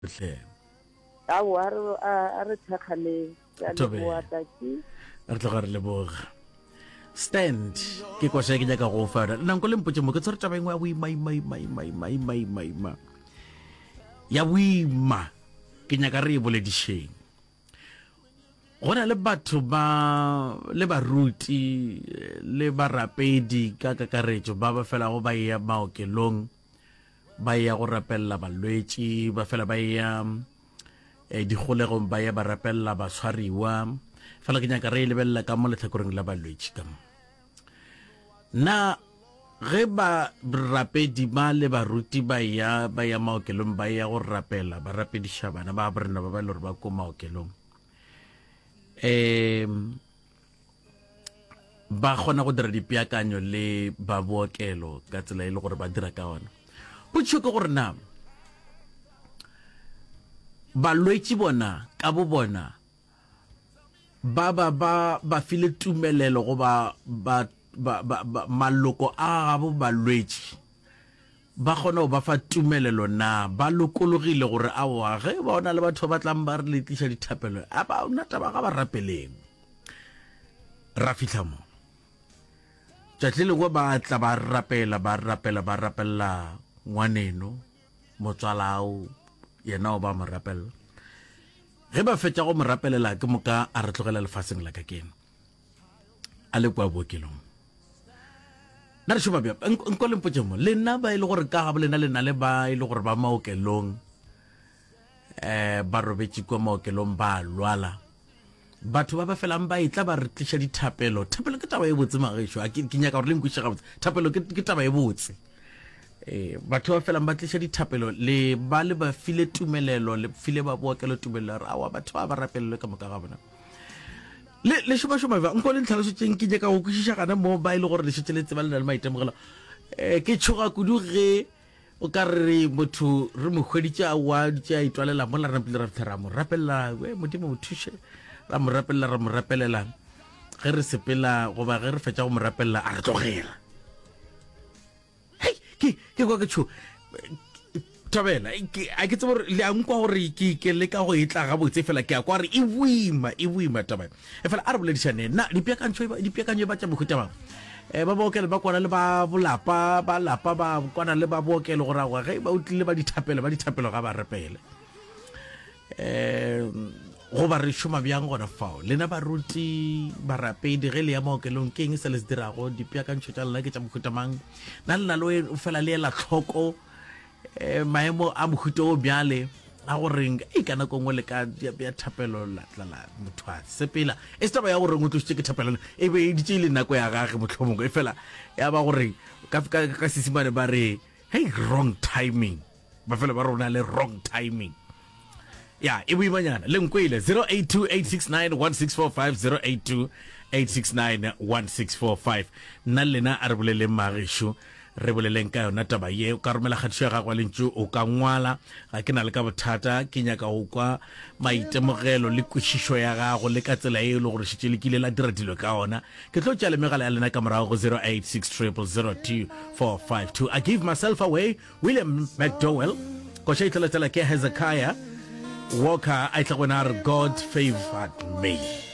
hle awa a re thakgale ya Tobe. leboata ke re tloga re leboga stand ke kwasa ke nyaka go fara nna nko le mpotse mo ke tsere taba engwe ya boima ya boima ke nyaka re e boledišeng go na le batho ba le baruti le barapedi ka kakaretso ba ba fela go ba ya maokelong ba ya go rapella balwetši ba fela ba ya digolegong ba ya ba rapella batshwariwa fela ke nyaka re lebelela ka mo letlhakoreng la balwetši ka mo na ge ba rapedi ba le baruti ba ya maokelong ba ya go rapela ba rapediša bana ba borena ba ba le gore ba ko maokelong ba kgona go dira dipeakanyo le ba bookelo ka tsela e le gore ba dira ka ona potšo ke gore na balwetši bona ka bo bona ba file tumelelo go ba maloko a gabo balwetši ba kgona go ba fa tumelelo na ba lokologile gore aowa ge ba ona le batho ba tlang ba re letliša dithapelo a ba ona taba ga ba rapeleng ra fitlha mo tšatši lengwe ba tla ba rapela ngwaneno motswalao yena o ba mo rapela ge ba fetša go mo rapelela ke moka a re tlogela lefaseng la ka kene a le kwa bookelong na re šoma bja nko le mpotše mo le nna ba e le gore ka gabo lena le na le ba e le gore ba maokelong ba robetše kwa maokelong ba lwala batho ba felang ba itla ba re tliša dithapelo thapelo ke taba e botse magešo ke nyaka gore le nkwiša gabotse thapelo ke taba e botse batho ba felang ba tliša dithapelo le ba file tumelelo le file ba bookelo tumelelo re awa batho ba rapelelwe ka moka ga bona le šomašoma ba nko le ntlhalošetšeng ke nyaka go kwešiša gana mo ba e le gore le šetse le tseba le na le maitemogelo ke tšhoga kudu ge o ka re motho re mo hweditše a waditše a itwalela mo la rena pele ra fitlha ra mo rapelela modimo mo thuše ra mo rapelela ge re sepela goba ge re fetša go mo rapelela a re tlogela ke kwa ke tšho tabela a ke tsebe gore le a nkwa gore ke le ka go etla ga botse fela ke a kwa re e boima taba e fela a re boledišane na dipeakanyo ba tša mohuta bang ba bookelo ba kwana le ba bolapa ba kwana le ba bookelo gore agwa ge ba utlile ba dithapelo ga ba repele go ba re šoma bjang gona fao lena baruti barapedi ge le ya maokelong ke eng se le se dirago dipeakantšho tša lena ke tša mohuta mang na le na le o fela le ela tlhoko maemo a mohuta o bjale a goreng ka nako ngwe le ka ya thapelo latlala motho a sepela e se taba ya goreng o tlositše ke thapelo e be ditše le nako ya gage mohlomongwe e fela ya ba gore ka sesimane ba re hey wrong timing ba fela ba rona le wrong timing ya e boimanyana le nkweile 0828691645 0828691645 nna lena a re bolele magešo re boleleng ka yona taba ye o ka romela kgatišo ya gagwa lentšu o ka ngwala ga ke na le ka bothata ke nyaka go kwa maitemogelo le kwešišo ya gago le ka tsela e le gore šitše le kile la dira dilo ka ona ke tlo tšea le megala ya lena ka morago go 0863002452 I give myself away William McDowell koša itleletela ke Hezekiah Walker a itla gona re God favored me